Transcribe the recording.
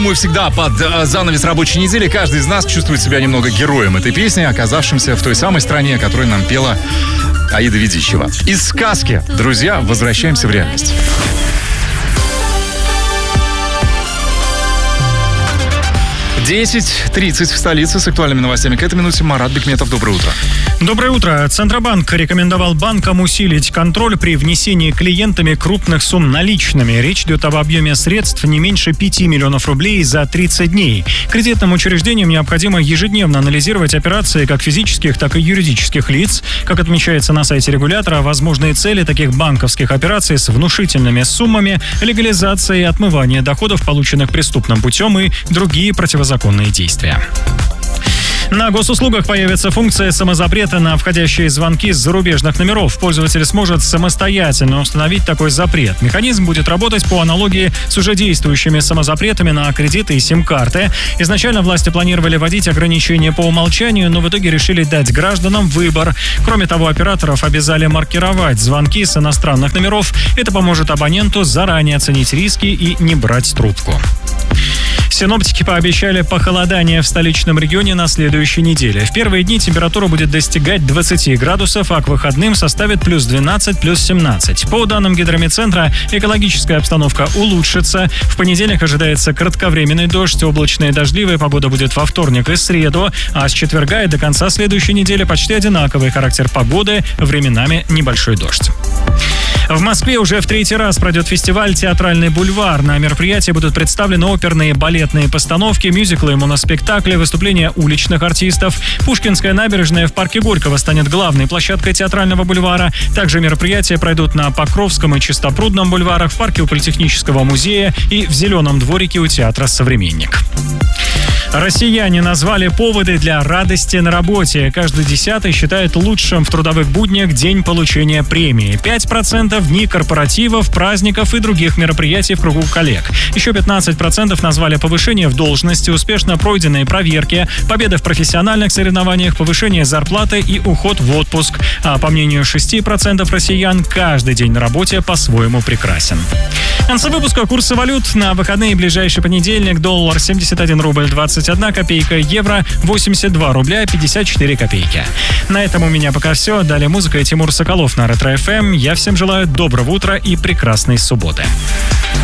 Мы всегда под занавес рабочей недели, каждый из нас чувствует себя немного героем этой песни, оказавшимся в той самой стране, о которой нам пела Аида Ведищева. Из сказки, друзья, возвращаемся в реальность. 10:30 в столице. С актуальными новостями к этой минуте Марат Бекметов. Доброе утро. Доброе утро. Центробанк рекомендовал банкам усилить контроль при внесении клиентами крупных сумм наличными. Речь идет об объеме средств не меньше 5 миллионов рублей за 30 дней. Кредитным учреждениям необходимо ежедневно анализировать операции как физических, так и юридических лиц. Как отмечается на сайте регулятора, возможные цели таких банковских операций с внушительными суммами, легализация и отмывание доходов, полученных преступным путем, и другие противозаконные действия. На госуслугах появится функция самозапрета на входящие звонки с зарубежных номеров. Пользователь сможет самостоятельно установить такой запрет. Механизм будет работать по аналогии с уже действующими самозапретами на кредиты и сим-карты. Изначально власти планировали вводить ограничения по умолчанию, но в итоге решили дать гражданам выбор. Кроме того, операторов обязали маркировать звонки с иностранных номеров. Это поможет абоненту заранее оценить риски и не брать трубку. Синоптики пообещали похолодание в столичном регионе на следующей неделе. В первые дни температура будет достигать 20 градусов, а к выходным составит плюс 12, плюс 17. По данным Гидромедцентра, экологическая обстановка улучшится. В понедельник ожидается кратковременный дождь, облачная и дождливая погода будет во вторник и среду, а с четверга и до конца следующей недели почти одинаковый характер погоды, временами небольшой дождь. В Москве уже в третий раз пройдет фестиваль «Театральный бульвар». На мероприятии будут представлены оперные и балетные постановки, мюзиклы и моноспектакли, выступления уличных артистов. Пушкинская набережная в парке Горького станет главной площадкой «Театрального бульвара». Также мероприятия пройдут на Покровском и Чистопрудном бульварах, в парке у Политехнического музея и в Зеленом дворике у театра «Современник». Россияне назвали поводы для радости на работе. Каждый 10-й считает лучшим в трудовых буднях день получения премии. 5% – дни корпоративов, праздников и других мероприятий в кругу коллег. Еще 15% назвали повышение в должности, успешно пройденные проверки, победы в профессиональных соревнованиях, повышение зарплаты и уход в отпуск. А по мнению 6% россиян, каждый день на работе по-своему прекрасен. В конце выпуска курсы валют. На выходные ближайший понедельник доллар 71 рубль 21 копейка, евро 82 рубля 54 копейки. На этом у меня пока все. Далее музыка и Тимур Соколов на Ретро ФМ. Я всем желаю доброго утра и прекрасной субботы.